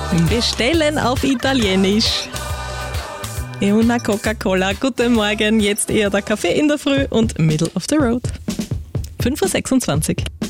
Bestellen auf Italienisch. E una Coca-Cola. Guten Morgen, jetzt eher der Kaffee in der Früh und Middle of the Road. 5.26 Uhr.